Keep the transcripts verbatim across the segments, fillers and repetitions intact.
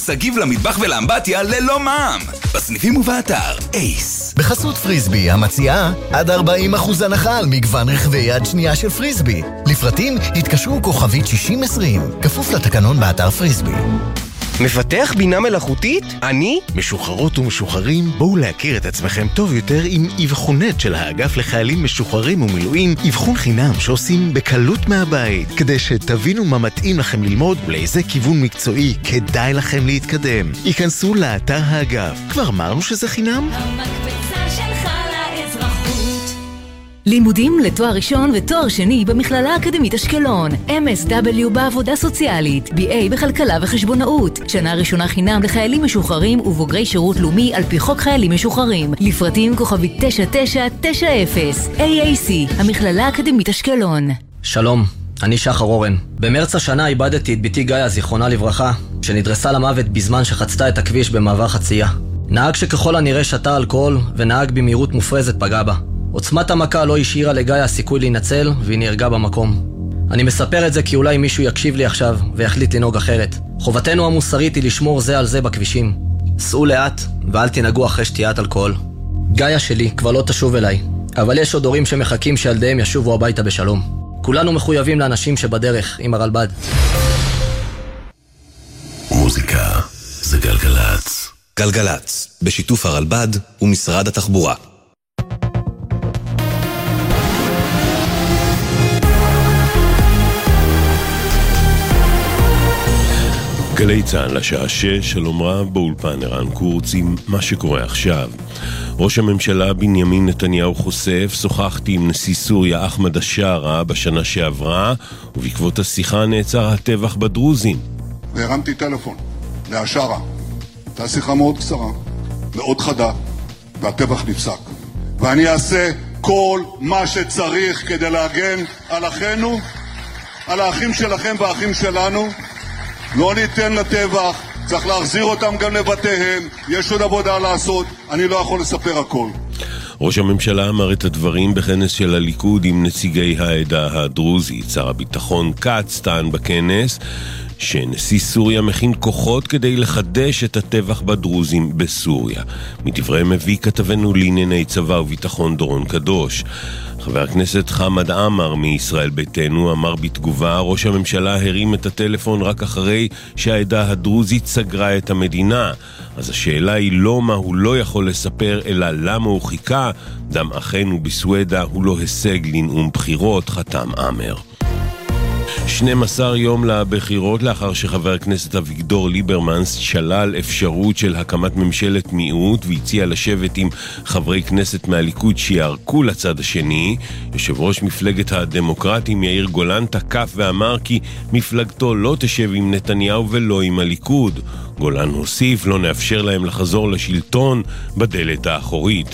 אייס הגיב למטבח ולאמבטיה ללא מע"מ. בסניפים ובאתר אייס. בחסות פריסבי המציעה עד ארבעים אחוז הנחה על מגוון רכבי יד שנייה של פריסבי. לפרטים התקשרו כוכבית שישים עשרים. כפוף לתקנון באתר פריסבי. מפתח בינה מלאכותית? אני? משוחררות ומשוחררים, בואו להכיר את עצמכם טוב יותר עם אבחונת של האגף לחיילים משוחררים ומילואים, אבחון חינם שעושים בקלות מהבית, כדי שתבינו מה מתאים לכם ללמוד ולאיזה כיוון מקצועי כדאי לכם להתקדם. היכנסו לאתר האגף. כבר אמרנו שזה חינם? המקפצה שלך לאזרחות. לימודים לתואר ראשון ותואר שני במכללה האקדמית אשקלון. אם אס דאבליו בעבודה סוציאלית, בי איי בכלכלה וחשבונאות. שנה ראשונה חינם לחיילים משוחררים ובוגרי שירות לאומי על פי חוק חיילים משוחררים. לפרטים כוכבית תשע תשע תשע אפס. איי איי סי, המכללה האקדמית אשקלון. שלום, אני שחר אורן. במרץ השנה איבדתי את ביתי גאיה, זיכרונה לברכה, שנדרסה למוות בזמן שחצתה את הכביש במעבר חצייה. נהג שככל הנראה שתה אלכוהול ונהג במהירות מופרזת פגע בה. עוצמת המכה לא השאירה לגאיה סיכוי להינצל, והיא נהרגה במקום. אני מספר את זה כי אולי מישהו יקשיב לי עכשיו ויחליט לנהוג אחרת. חובתנו המוסרית היא לשמור זה על זה בכבישים. סעו לאט ואל תנהגו אחרי שתיית אלכוהול. גאיה שלי כבר לא תשוב אליי, אבל יש עוד הורים שמחכים שילדיהם ישובו הביתה בשלום. כולנו מחויבים לאנשים שבדרך עם הרלב"ד. מוזיקה זה גלגלץ. גלגלץ, בשיתוף הרלב"ד ומשרד התחבורה. גלי צה"ל לשעה שש, שלום רב, באולפן ערן קורץ עם מה שקורה עכשיו. ראש הממשלה בנימין נתניהו חושף, שוחחתי עם נשיא סוריה אחמד השארה בשנה שעברה, ובעקבות השיחה נעצר הטבח בדרוזים. והרמתי טלפון להשארה. הייתה שיחה מאוד קצרה, מאוד חדה, והטבח נפסק. ואני אעשה כל מה שצריך כדי להגן על אחינו, על האחים שלכם והאחים שלנו. לא ניתן לטבח, צריך להחזיר אותם גם לבתיהם, יש עוד עבודה לעשות, אני לא יכול לספר הכל. ראש הממשלה אמר את הדברים בכנס של הליכוד עם נציגי העדה הדרוזית. שר הביטחון כץ טען בכנס שנשיא סוריה מכין כוחות כדי לחדש את הטבח בדרוזים בסוריה. מדברי מביא כתבנו לענייני צבא וביטחון דורון קדוש. חבר הכנסת חמד עמר מישראל ביתנו אמר בתגובה, ראש הממשלה הרים את הטלפון רק אחרי שהעדה הדרוזית סגרה את המדינה. אז השאלה היא לא מה הוא לא יכול לספר, אלא למה הוא חיכה. דם אחינו בסווידה הוא לא הישג לנאום בחירות, חתם עמר. שנים עשר יום לבחירות לאחר שחבר הכנסת אביגדור ליברמן שלל אפשרות של הקמת ממשלת מיעוט והציע לשבת עם חברי כנסת מהליכוד שיערקו לצד השני, יושב ראש מפלגת הדמוקרטים יאיר גולן תקף ואמר כי מפלגתו לא תשב עם נתניהו ולא עם הליכוד. גולן הוסיף, לא נאפשר להם לחזור לשלטון בדלת האחורית.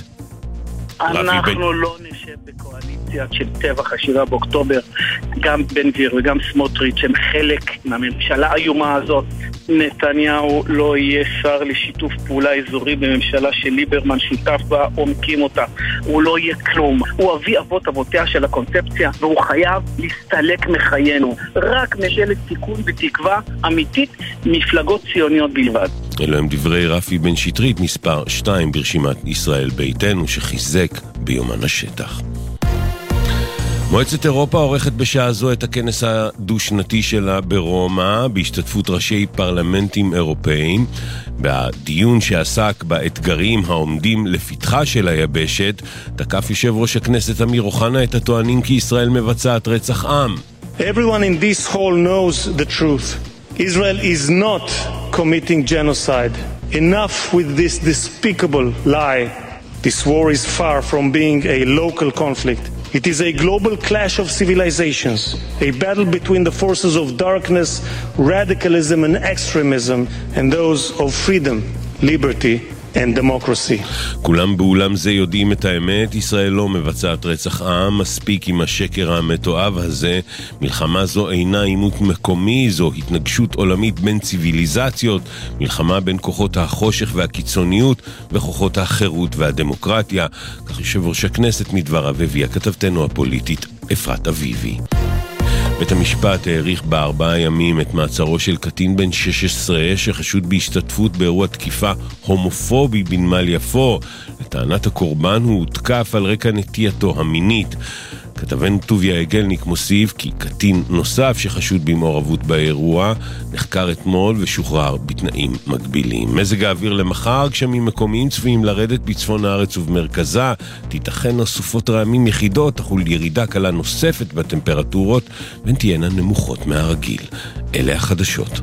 אנחנו לא נשב בקואליציה של טבח השבעה באוקטובר. גם בן גביר וגם סמוטריץ' הם חלק מהממשלה האיומה הזאת. נתניהו לא יהיה שר לשיתוף פעולה אזורי בממשלה של ליברמן שותף בה או מקים אותה. הוא לא יהיה כלום. הוא אבי אבות אבותיה של הקונספציה, והוא חייב להסתלק מחיינו. רק ממשלת תיקון ותקווה אמיתית, מפלגות ציוניות בלבד. אלו הם דברי רפי בן שטרית, מספר שתיים ברשימת ישראל ביתנו, שחיזק ביומן השטח. מועצת אירופה עורכת בשעה זו את הכנס הדו-שנתי שלה ברומא, בהשתתפות ראשי פרלמנטים אירופאים. בדיון שעסק באתגרים העומדים לפתחה של היבשת, תקף יושב ראש הכנסת אמיר אוחנה את הטוענים כי ישראל מבצעת רצח עם. Everyone in this hall knows the truth. Israel is not committing genocide. Enough with this despicable lie. This war is far from being a local conflict. It is a global clash of civilizations, a battle between the forces of darkness, radicalism and extremism, and those of freedom, liberty and democracy. כולם באולם זה יודעים את האמת, ישראל לא מבצעת רצח עם, מספיק עם השקר המתועב הזה. מלחמה זו אינה עימות מקומי, זו התנגשות עולמית בין ציוויליזציות, מלחמה בין כוחות החושך והקיצוניות וכוחות החירות והדמוקרטיה. כך יושב ראש הכנסת מדבריו הביאה כתבתנו הפוליטית אפרת אביבי. בית המשפט העריך בארבעה ימים את מעצרו של קטין בן שש עשרה שחשוד בהשתתפות באירוע תקיפה הומופובי בנמל יפו. לטענת הקורבן הוא הותקף על רקע נטייתו המינית. כתבנו טוביה אגלניק מוסיף כי קטין נוסף שחשוד במעורבות באירוע נחקר אתמול ושוחרר בתנאים מגבילים. מזג האוויר למחר, גשמים מקומיים צפויים לרדת בצפון הארץ ובמרכזה, תיתכן סופות רעמים יחידות, תחול ירידה קלה נוספת בטמפרטורות והן תהיינה נמוכות מהרגיל. אלה החדשות.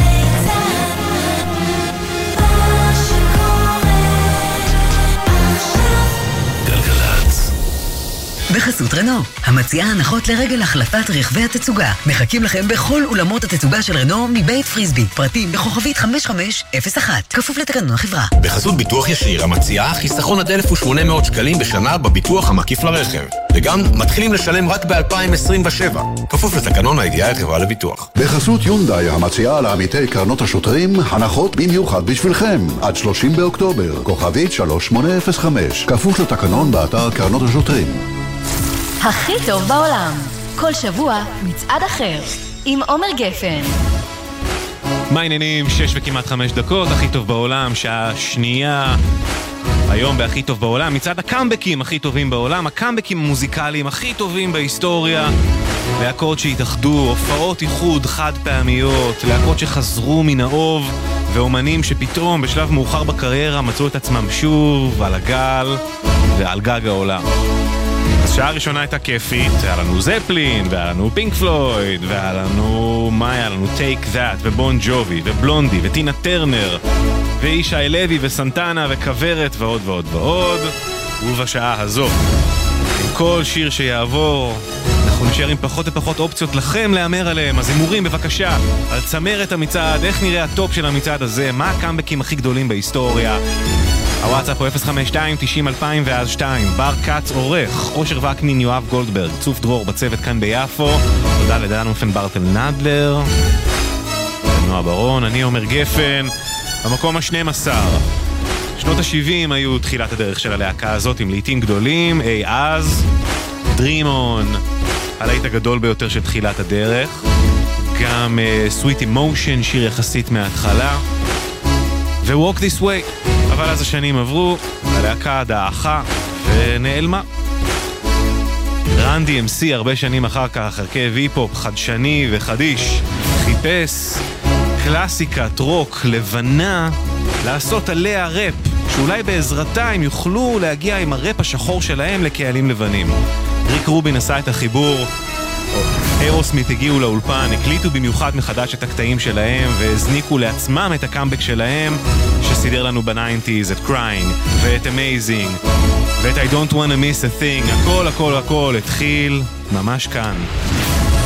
בחסות רנו, המציעה הנחות לרגל החלפת רכבי התצוגה. מחכים לכם בכל אולמות התצוגה של רנו מבית פריסבי. פרטים בכוכבית חמש חמש אפס אחת. כפוף לתקנון החברה. בחסות ביטוח ישיר, המציעה חיסכון עד אלף ושמונה מאות שקלים בשנה בביטוח המקיף לרכב. וגם מתחילים לשלם רק ב-אלפיים עשרים ושבע. כפוף לתקנון הידיעה החברה לביטוח. בחסות יונדאי, המציעה לעמיתי קרנות השוטרים הנחות במיוחד בשבילכם. עד שלושים באוקטובר. כוכבית שלוש שמונה אפס חמש. כפוף לתקנון באתר קרנות השוטרים. הכי טוב בעולם. כל שבוע מצעד אחר. עם עומר גפן. מה העניינים? שש וכמעט חמש דקות. הכי טוב בעולם, שעה שנייה. היום בהכי טוב בעולם, מצעד הקאמבקים הכי טובים בעולם. הקאמבקים המוזיקליים הכי טובים בהיסטוריה. להקות שהתאחדו, הופעות איחוד חד פעמיות, להקות שחזרו מן האוב, ואומנים שפתאום בשלב מאוחר בקריירה מצאו את עצמם שוב על הגל ועל גג העולם. אז שעה הראשונה הייתה כיפית, היה לנו זפלין, והיה לנו פינק פלויד, והיה לנו, מה היה לנו? טייק זאט, ובון ג'ובי, ובלונדי, וטינה טרנר, וישי לוי, וסנטנה, וכברת, ועוד ועוד ועוד. ובשעה הזאת, עם כל שיר שיעבור, אנחנו נשאר עם פחות ופחות אופציות לכם לאמר עליהם. אז הימורים בבקשה על צמרת המצעד, איך נראה הטופ של המצעד הזה, מה הקאמבקים הכי גדולים בהיסטוריה. הוואטסאפ הוא אפס חמש שתיים תשעים אלפיים ואז שתיים. בר קץ עורך, אושר וקנין, יואב גולדברג, צוף דרור בצוות כאן ביפו. תודה לדן אופנברטל נדלר, נועה ברון, אני עומר גפן. במקום ה-שנים עשר, שנות ה-שבעים היו תחילת הדרך של הלהקה הזאת עם לעיתים גדולים. אי אז, Dream On, הלהיט הגדול ביותר של תחילת הדרך. גם uh, Sweet Emotion, שיר יחסית מההתחלה, ו-Walk This Way. אבל אז השנים עברו, הלהקה דעכה ונעלמה. רנדי אם סי הרבה שנים אחר כך, הרכב היפ-הופ חדשני וחדיש, חיפש קלאסיקת רוק לבנה לעשות עליה ראפ, שאולי בעזרתה הם יוכלו להגיע עם הראפ השחור שלהם לקהלים לבנים. ריק רובין עשה את החיבור, אירוסמית הגיעו לאולפן, הקליטו במיוחד מחדש את הקטעים שלהם והזניקו לעצמם את הקאמבק שלהם שסידר לנו ב-תשעים, את Crying ואת Amazing ואת I Don't Wanna Miss a Thing. הכל הכל הכל התחיל ממש כאן